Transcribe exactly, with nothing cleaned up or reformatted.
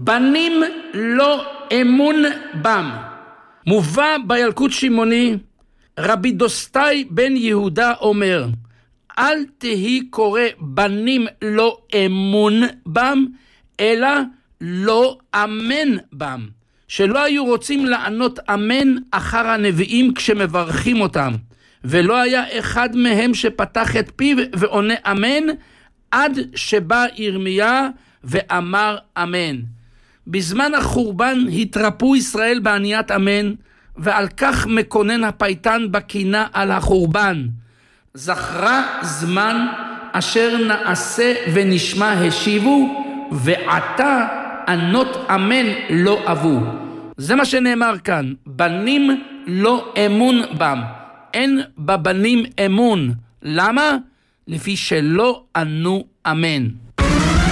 בנים לא אמון בם. מובא בילקוט שמעוני, רבי דוסטאי בן יהודה אומר, אל תהי קורא בנים לא אמון בם, אלא לא אמן בם. שלא היו רוצים לענות אמן אחר הנביאים כשמברכים אותם. ולא היה אחד מהם שפתח את פיו ועונה אמן, עד שבא ירמיה ואמר אמן. בזמן החורבן התרפו ישראל בעניית אמן, ועל כך מקונן הפייטן בקינה על החורבן. זכרה זמן אשר נעשה ונשמע השיבו, ועתה ענות אמן לא אבו. זה מה שנאמר כאן, בנים לא אמון בם. אין בבנים אמון. למה? לפי שלא ענו אמן.